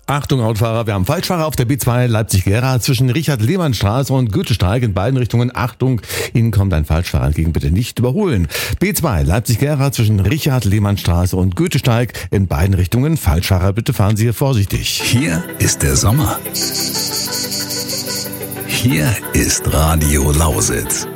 Achtung, Autofahrer, wir haben Falschfahrer auf der B2 Leipzig-Gera zwischen Richard-Lehmann-Straße und Goethesteig in beiden Richtungen. Achtung, Ihnen kommt ein Falschfahrer entgegen, bitte nicht überholen. B2 Leipzig-Gera zwischen Richard-Lehmann-Straße und Goethesteig in beiden Richtungen. Falschfahrer, bitte fahren Sie vorsichtig. Hier ist der Sommer. Hier ist Radio Lausitz.